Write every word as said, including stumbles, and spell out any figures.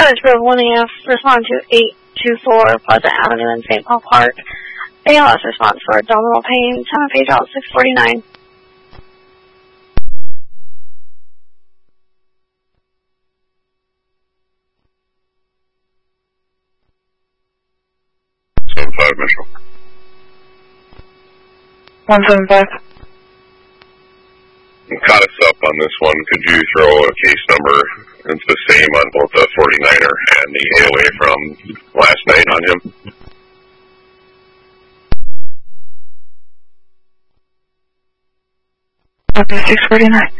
Orange Grove one A F, respond to eight two four Pleasant Avenue in Saint Paul Park. A L S response for abdominal pain, time of page out six forty-nine. seven five, Mitchell. one seven five. Caught us up on this one. Could you throw a case number? It's the same on both the forty-niner and the A O A from last night on him. Okay, six forty-nine.